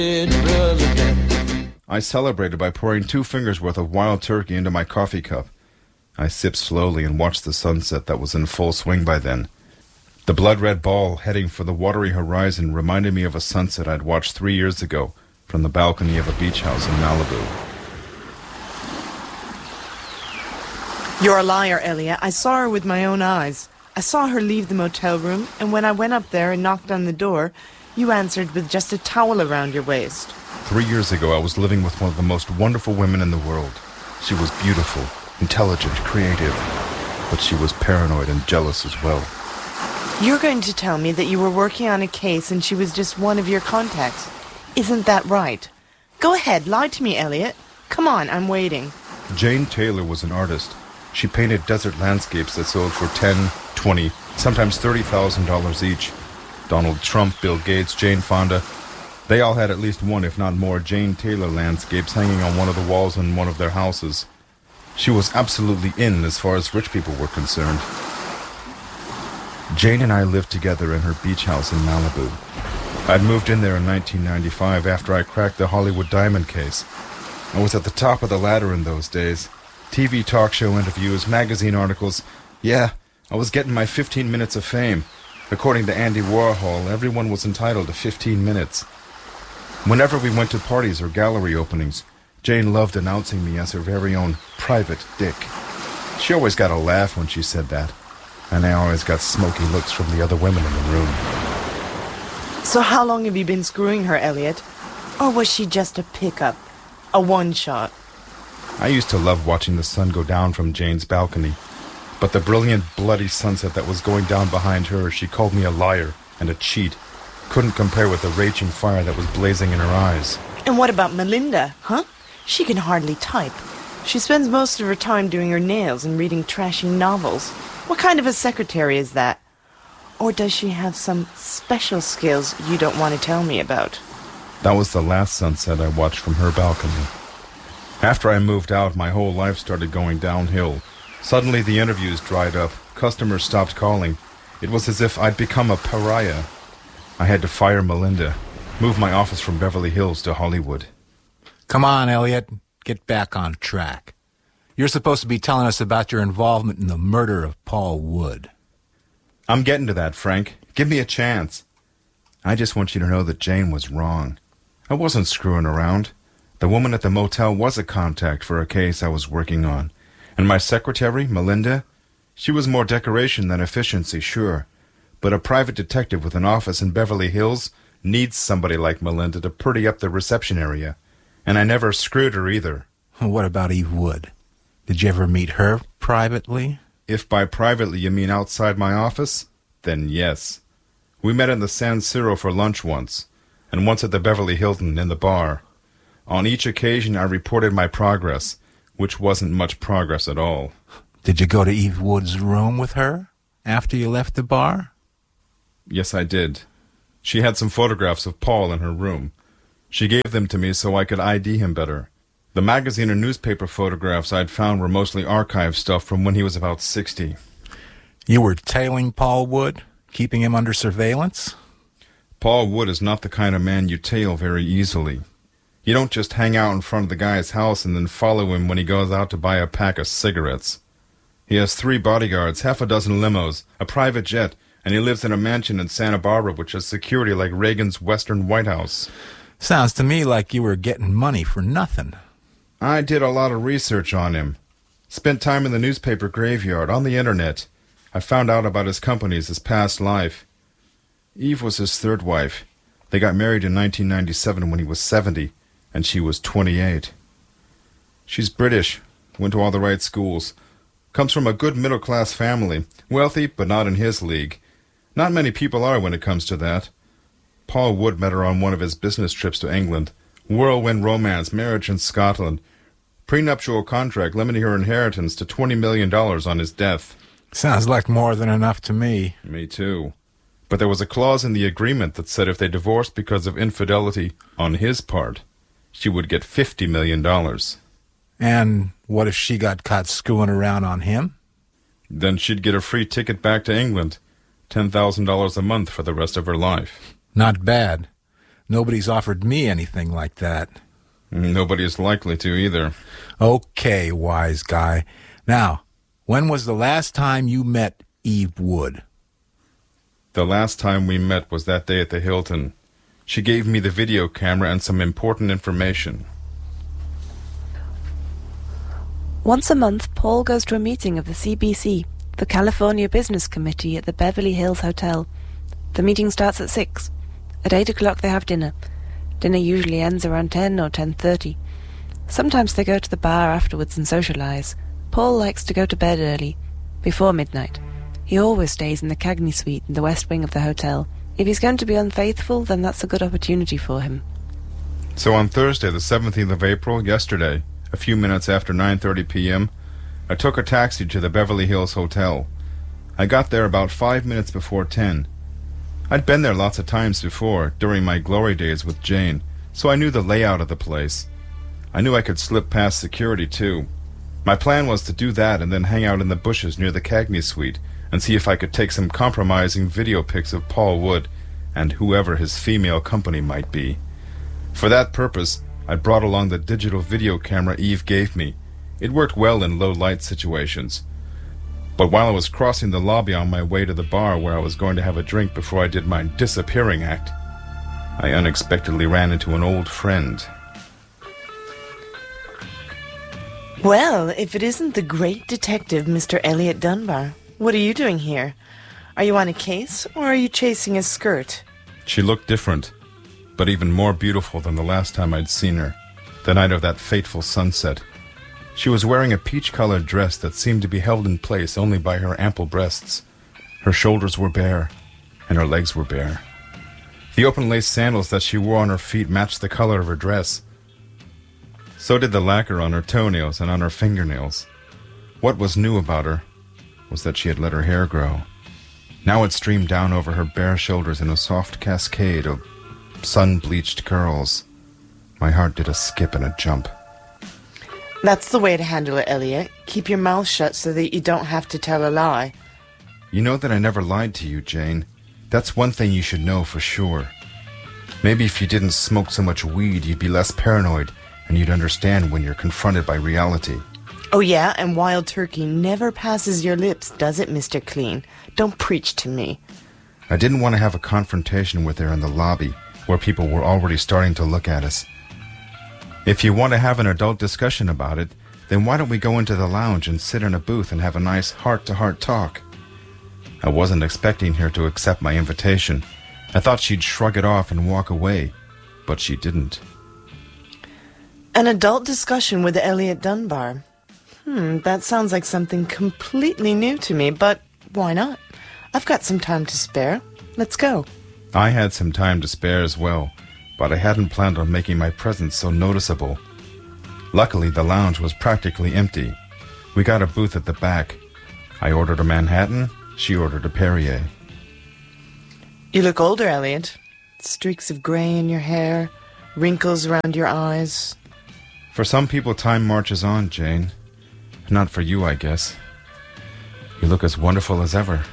I celebrated by pouring 2 fingers worth of wild turkey into my coffee cup. I sipped slowly and watched the sunset that was in full swing by then. The blood-red ball heading for the watery horizon reminded me of a sunset I'd watched 3 years ago from the balcony of a beach house in Malibu. You're a liar, Elliot. I saw her with my own eyes. I saw her leave the motel room, and when I went up there and knocked on the door, you answered with just a towel around your waist. 3 years ago, I was living with one of the most wonderful women in the world. She was beautiful, intelligent, creative, but she was paranoid and jealous as well. You're going to tell me that you were working on a case and she was just one of your contacts. Isn't that right? Go ahead, lie to me, Elliot. Come on, I'm waiting. Jane Taylor was an artist. She painted desert landscapes that sold for $10, $20, sometimes $30,000 each. Donald Trump, Bill Gates, Jane Fonda, they all had at least one, if not more, Jane Taylor landscapes hanging on one of the walls in one of their houses. She was absolutely in as far as rich people were concerned. Jane and I lived together in her beach house in Malibu. I'd moved in there in 1995 after I cracked the Hollywood Diamond case. I was at the top of the ladder in those days. TV talk show interviews, magazine articles. Yeah, I was getting my 15 minutes of fame. According to Andy Warhol, everyone was entitled to 15 minutes. Whenever we went to parties or gallery openings, Jane loved announcing me as her very own private dick. She always got a laugh when she said that, and I always got smoky looks from the other women in the room. So how long have you been screwing her, Elliot? Or was she just a pickup? A one-shot? I used to love watching the sun go down from Jane's balcony, but the brilliant, bloody sunset that was going down behind her, she called me a liar and a cheat. Couldn't compare with the raging fire that was blazing in her eyes. And what about Melinda, huh? She can hardly type. She spends most of her time doing her nails and reading trashy novels. What kind of a secretary is that? Or does she have some special skills you don't want to tell me about? That was the last sunset I watched from her balcony. After I moved out, my whole life started going downhill. Suddenly the interviews dried up. Customers stopped calling. It was as if I'd become a pariah. I had to fire Melinda, move my office from Beverly Hills to Hollywood. Come on, Elliot. Get back on track. You're supposed to be telling us about your involvement in the murder of Paul Wood. I'm getting to that, Frank. Give me a chance. I just want you to know that Jane was wrong. I wasn't screwing around. The woman at the motel was a contact for a case I was working on. And my secretary, Melinda, she was more decoration than efficiency, sure. But a private detective with an office in Beverly Hills needs somebody like Melinda to pretty up the reception area. And I never screwed her either. What about Eve Wood? Did you ever meet her privately? If by privately you mean outside my office, then yes. We met in the San Siro for lunch once, and once at the Beverly Hilton in the bar. On each occasion I reported my progress, which wasn't much progress at all. Did you go to Eve Wood's room with her after you left the bar? Yes, I did. She had some photographs of Paul in her room. She gave them to me so I could ID him better. The magazine and newspaper photographs I'd found were mostly archive stuff from when he was about 60. You were tailing Paul Wood, keeping him under surveillance? Paul Wood is not the kind of man you tail very easily. You don't just hang out in front of the guy's house and then follow him when he goes out to buy a pack of cigarettes. He has 3 bodyguards, half a dozen limos, a private jet, and he lives in a mansion in Santa Barbara which has security like Reagan's Western White House. Sounds to me like you were getting money for nothing. I did a lot of research on him. Spent time in the newspaper graveyard, on the internet. I found out about his companies, his past life. Eve was his 3rd wife. They got married in 1997 when he was 70, and she was 28. She's British, went to all the right schools. Comes from a good middle-class family, wealthy but not in his league. Not many people are when it comes to that. Paul Wood met her on one of his business trips to England. Whirlwind romance, marriage in Scotland. Prenuptial contract limiting her inheritance to $20 million on his death. Sounds like more than enough to me. Me too. But there was a clause in the agreement that said if they divorced because of infidelity on his part, she would get $50 million. And what if she got caught screwing around on him? Then she'd get a free ticket back to England. $10,000 a month for the rest of her life. Not bad. Nobody's offered me anything like that. Nobody is likely to either. Okay, wise guy. Now, when was the last time you met Eve Wood? The last time we met was that day at the Hilton. She gave me the video camera and some important information. Once a month, Paul goes to a meeting of the CBC, the California Business Committee, at the Beverly Hills Hotel. The meeting starts at 6. At 8 o'clock they have dinner. Dinner usually ends around 10 or 10:30. Sometimes they go to the bar afterwards and socialize. Paul likes to go to bed early, before midnight. He always stays in the Cagney suite in the west wing of the hotel. If he's going to be unfaithful, then that's a good opportunity for him. So on Thursday, the 17th of April, yesterday, a few minutes after 9:30 p.m., I took a taxi to the Beverly Hills Hotel. I got there about 5 minutes before 10. I'd been there lots of times before, during my glory days with Jane, so I knew the layout of the place. I knew I could slip past security, too. My plan was to do that and then hang out in the bushes near the Cagney suite and see if I could take some compromising video pics of Paul Wood and whoever his female company might be. For that purpose, I brought along the digital video camera Eve gave me. It worked well in low-light situations. But while I was crossing the lobby on my way to the bar where I was going to have a drink before I did my disappearing act, I unexpectedly ran into an old friend. Well, if it isn't the great detective, Mr. Elliot Dunbar. What are you doing here? Are you on a case, or are you chasing a skirt? She looked different, but even more beautiful than the last time I'd seen her, the night of that fateful sunset. She was wearing a peach-colored dress that seemed to be held in place only by her ample breasts. Her shoulders were bare, and her legs were bare. The open-lace sandals that she wore on her feet matched the color of her dress. So did the lacquer on her toenails and on her fingernails. What was new about her was that she had let her hair grow. Now it streamed down over her bare shoulders in a soft cascade of sun-bleached curls. My heart did a skip and a jump. That's the way to handle it, Elliot. Keep your mouth shut so that you don't have to tell a lie. You know that I never lied to you, Jane. That's one thing you should know for sure. Maybe if you didn't smoke so much weed, you'd be less paranoid, and you'd understand when you're confronted by reality. Oh yeah, and wild turkey never passes your lips, does it, Mr. Clean? Don't preach to me. I didn't want to have a confrontation with her in the lobby, where people were already starting to look at us. If you want to have an adult discussion about it, then why don't we go into the lounge and sit in a booth and have a nice heart-to-heart talk? I wasn't expecting her to accept my invitation. I thought she'd shrug it off and walk away, but she didn't. An adult discussion with Elliot Dunbar. That sounds like something completely new to me, but why not? I've got some time to spare. Let's go. I had some time to spare as well, but I hadn't planned on making my presence so noticeable. Luckily, the lounge was practically empty. We got a booth at the back. I ordered a Manhattan, she ordered a Perrier. You look older, Elliot. Streaks of gray in your hair, wrinkles around your eyes. For some people, time marches on, Jane. Not for you, I guess. You look as wonderful as ever.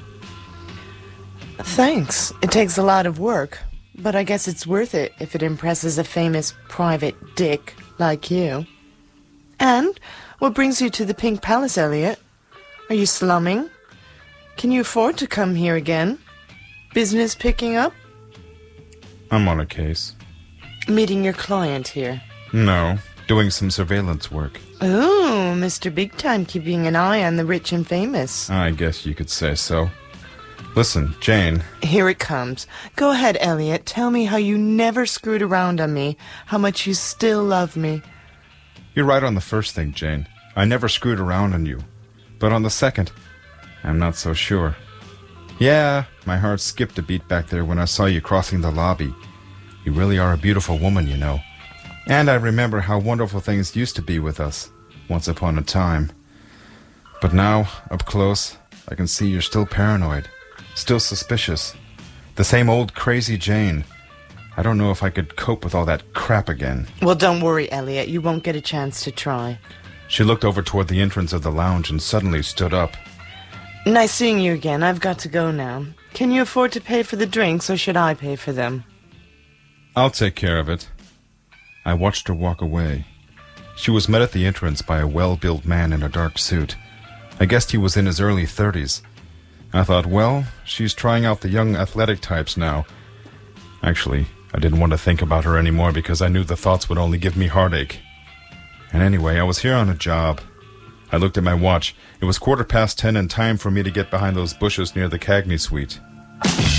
Thanks. It takes a lot of work, but I guess it's worth it if it impresses a famous private dick like you. And what brings you to the Pink Palace, Elliot? Are you slumming? Can you afford to come here again? Business picking up? I'm on a case. Meeting your client here? No, doing some surveillance work. Ooh, Mr. Big Time keeping an eye on the rich and famous. I guess you could say so. Listen, Jane. Here it comes. Go ahead, Elliot. Tell me how you never screwed around on me, how much you still love me. You're right on the first thing, Jane. I never screwed around on you. But on the second, I'm not so sure. Yeah, my heart skipped a beat back there when I saw you crossing the lobby. You really are a beautiful woman, you know. And I remember how wonderful things used to be with us, once upon a time. But now, up close, I can see you're still paranoid, still suspicious. The same old crazy Jane. I don't know if I could cope with all that crap again. Well, don't worry, Elliot. You won't get a chance to try. She looked over toward the entrance of the lounge and suddenly stood up. Nice seeing you again. I've got to go now. Can you afford to pay for the drinks, or should I pay for them? I'll take care of it. I watched her walk away. She was met at the entrance by a well-built man in a dark suit. I guessed he was in his early 30s. I thought, well, she's trying out the young athletic types now. Actually, I didn't want to think about her anymore because I knew the thoughts would only give me heartache. And anyway, I was here on a job. I looked at my watch. It was 10:15 and time for me to get behind those bushes near the Cagney suite.